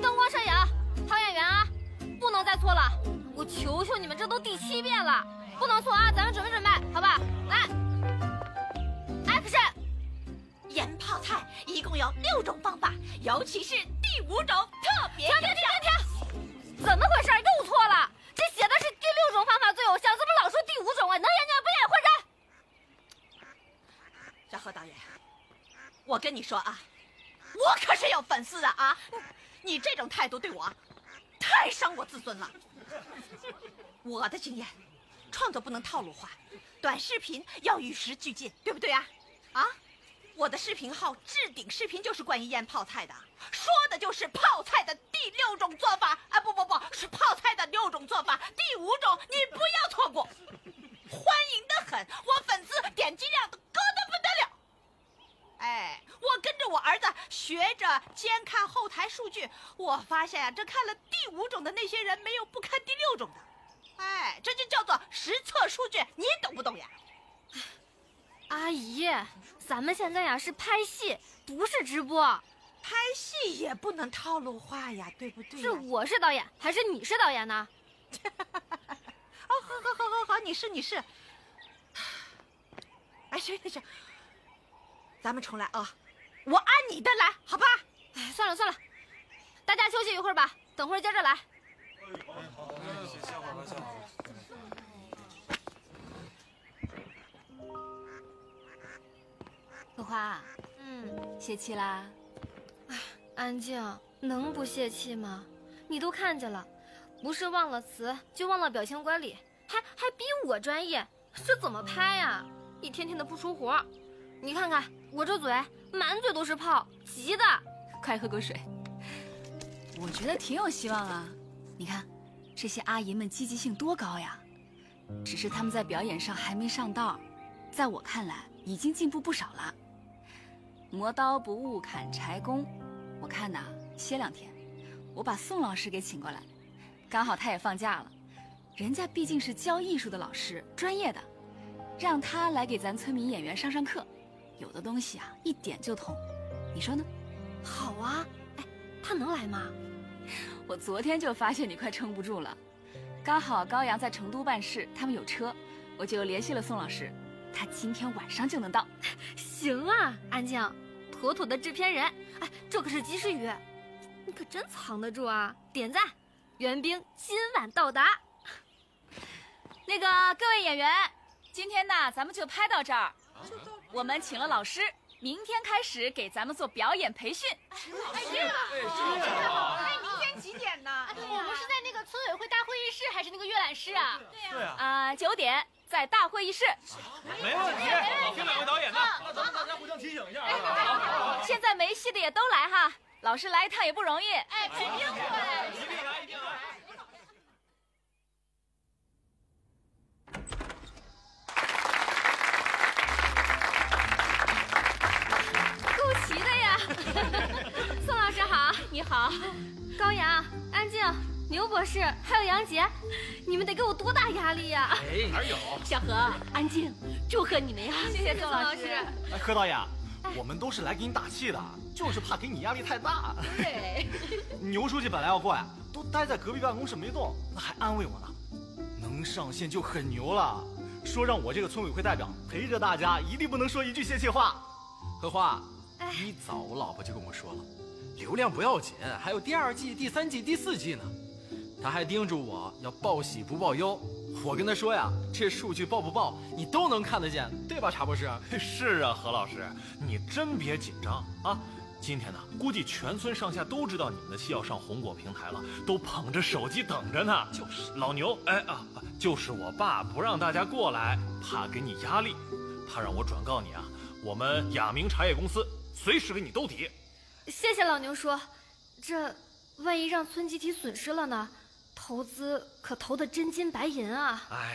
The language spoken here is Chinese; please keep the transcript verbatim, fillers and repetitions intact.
灯光、摄影、好演员啊，不能再错了！我求求你们，这都第七遍了，不能错啊！咱们准备准备，好吧？来 ，action！ 腌泡菜一共有六种方法，尤其是第五种特别有效。 停停停停！怎么回事？又错了！这写的是第六种方法最有效，怎么老说第五种啊？能演就演，不演换人！ 小何导演，我跟你说啊，我可是有粉丝的啊！你这种态度对我太伤我自尊了。我的经验，创作不能套路化，短视频要与时俱进，对不对啊？啊，我的视频号置顶视频就是关于腌泡菜的，说的就是泡菜的第六种做法啊！不不不，是泡菜的六种做法，第五种你不要错过，欢迎的很，我粉丝点击量都高的不得了。哎，我跟着我儿子学着监看后台数据，我发现啊，这看了第五种的那些人没有不看第六种的。哎，这就叫做实测数据，你懂不懂呀？ 阿姨，咱们现在呀是拍戏，不是直播。 拍戏也不能套路化呀，对不对？ 是我是导演，还是你是导演呢？ 哦，好好好好好，你是你是。哎，行行行，咱们重来啊！我按你的来，好吧？ 哎，算了算了，大家休息一会儿吧，等会儿接着来。 好，歇会儿吧，歇会儿吧。 荷花， 嗯， 泄气啦？ 哎，安静，能不泄气吗？你都看见了，不是忘了词，就忘了表情管理，还还比我专业，这怎么拍呀？一天天的不出活，你看看我这嘴，满嘴都是泡，急的。 快喝口水。我觉得挺有希望啊，你看，这些阿姨们积极性多高呀！只是她们在表演上还没上道，在我看来已经进步不少了。磨刀不误砍柴工，我看呐，歇两天，我把宋老师给请过来，刚好他也放假了，人家毕竟是教艺术的老师，专业的，让他来给咱村民演员上上课，有的东西啊一点就通，你说呢？ 好啊，哎，他能来吗？ 我昨天就发现你快撑不住了，刚好高阳在成都办事，他们有车，我就联系了宋老师，他今天晚上就能到。 行啊，安静，妥妥的制片人。哎，这可是及时雨，你可真藏得住啊！点赞，援兵今晚到达。 那个各位演员，今天呢咱们就拍到这儿，我们请了老师，明天开始给咱们做表演培训。 哎，对了，哎，明天几点呢？我们是在那个村委会大会议室，还是那个阅览室啊？ 对啊。 啊，九点在大会议室。 没问题，听两位导演的。那咱们大家互相提醒一下啊。 现在没戏的也都来哈，老师来一趟也不容易。 哎，肯定会。 一定来，一定来。 够齐的呀！宋老师好， 你好， 高阳、安静、牛博士，还有杨杰，你们得给我多大压力呀！ 哎，哪有？ 小何、安静，祝贺你们呀！谢谢宋老师。 哎，柯导演，我们都是来给你打气的，就是怕给你压力太大。 对， 牛书记本来要过来，都待在隔壁办公室没动，那还安慰我呢。能上线就很牛了，说让我这个村委会代表陪着大家，一定不能说一句泄气话。 荷花，一早我老婆就跟我说了，流量不要紧，还有第二季、第三季、第四季呢。她还叮嘱我要报喜不报忧。我跟她说呀，这数据报不报你都能看得见，对吧，查博士？ 是啊，何老师，你真别紧张啊。今天呢，估计全村上下都知道你们的戏要上红果平台了，都捧着手机等着呢。 就是老牛，哎啊，就是我爸不让大家过来，怕给你压力，他让我转告你啊，我们雅明茶叶公司随时给你兜底。 谢谢老牛叔，这万一让村集体损失了呢？投资可投的真金白银啊！ 哎。